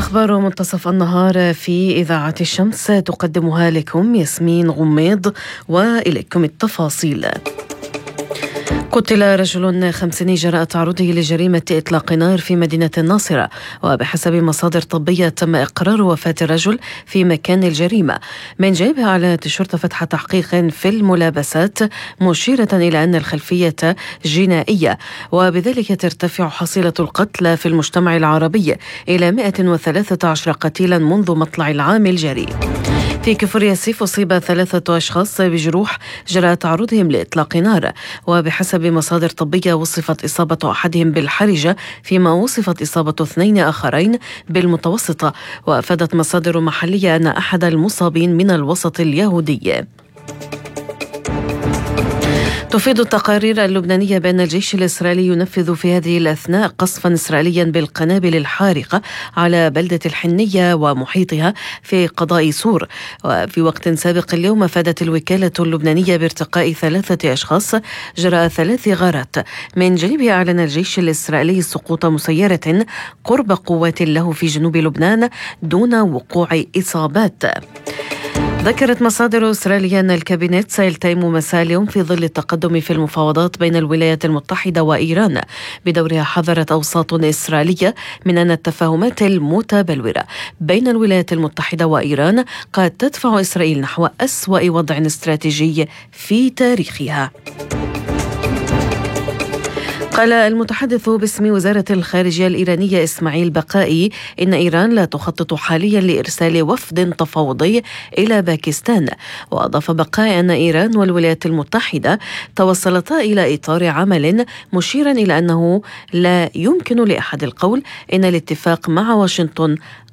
أخبار منتصف النهار في إذاعة الشمس تقدمها لكم ياسمين غميض، وإليكم التفاصيل. قتل رجل 50 جراء تعرضه لجريمة إطلاق نار في مدينة الناصرة، وبحسب مصادر طبية تم إقرار وفاة الرجل في مكان الجريمة. من جانبها أعلنت الشرطة فتح تحقيق في الملابسات، مشيرة إلى أن الخلفية جنائية، وبذلك ترتفع حصيلة القتلى في المجتمع العربي إلى 113 قتيلا منذ مطلع العام الجاري. في كفر ياسيف أصيب 3 أشخاص بجروح جراء تعرضهم لإطلاق نار، وبحسب مصادر طبية وصفت إصابة أحدهم بالحرجة، فيما وصفت إصابة 2 آخرين بالمتوسطة. وأفادت مصادر محلية أن أحد المصابين من الوسط اليهودي. تفيد التقارير اللبنانية بأن الجيش الإسرائيلي ينفذ في هذه الأثناء قصفا إسرائيليا بالقنابل الحارقة على بلدة الحنية ومحيطها في قضاء سور. وفي وقت سابق اليوم أفادت الوكالة اللبنانية بارتقاء 3 أشخاص جراء 3 غارات. من جانبها أعلن الجيش الإسرائيلي سقوط مسيرة قرب قوات له في جنوب لبنان دون وقوع إصابات. ذكرت مصادر إسرائيلية أن الكابينت سيلتئم مساء اليوم في ظل التقدم في المفاوضات بين الولايات المتحدة وإيران. بدورها حذرت أوساط إسرائيلية من أن التفاهمات المتبلورة بين الولايات المتحدة وإيران قد تدفع إسرائيل نحو أسوأ وضع استراتيجي في تاريخها. قال المتحدث باسم وزارة الخارجية الإيرانية إسماعيل بقائي إن إيران لا تخطط حاليا لإرسال وفد تفاوضي إلى باكستان. وأضاف بقائي أن إيران والولايات المتحدة توصلتا إلى إطار عمل، مشيرا إلى أنه لا يمكن لأحد القول إن الاتفاق مع واشنطن